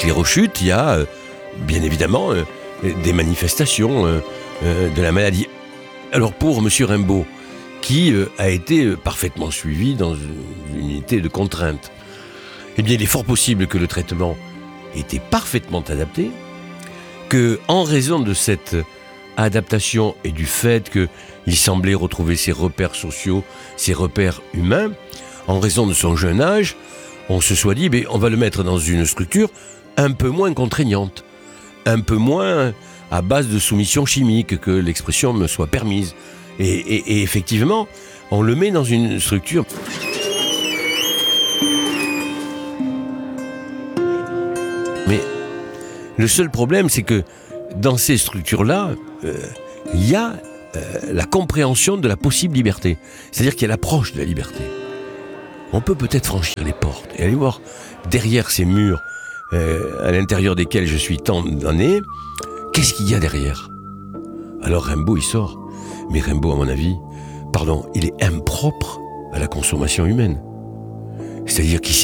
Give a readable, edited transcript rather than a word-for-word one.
sclérochute, il y a bien évidemment des manifestations de la maladie. Alors pour M. Rimbaud, qui a été parfaitement suivi dans une unité de contrainte, eh bien il est fort possible que le traitement ait été parfaitement adapté, que en raison de cette adaptation et du fait qu'il semblait retrouver ses repères sociaux, ses repères humains, en raison de son jeune âge, on se soit dit, on va le mettre dans une structure un peu moins contraignante, un peu moins à base de soumission chimique, que l'expression me soit permise. Et effectivement, on le met dans une structure. Mais le seul problème, c'est que dans ces structures-là, il y a la compréhension de la possible liberté. C'est-à-dire qu'il y a l'approche de la liberté. On peut peut-être franchir les portes et aller voir derrière ces murs à l'intérieur desquels je suis tant d'années, qu'est-ce qu'il y a derrière ? Alors Rimbaud, il sort. Mais Rimbaud, à mon avis, il est impropre à la consommation humaine. C'est-à-dire qu'il